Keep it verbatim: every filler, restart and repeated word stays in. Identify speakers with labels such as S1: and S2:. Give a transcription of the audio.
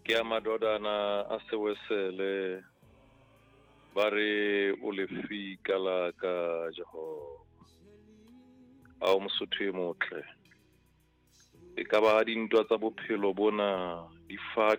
S1: ke a madodana a sewesele ba re o le fika la ka Jehova a o Mosotho e motle e ka ba dintwa tsa bophelo bona di fa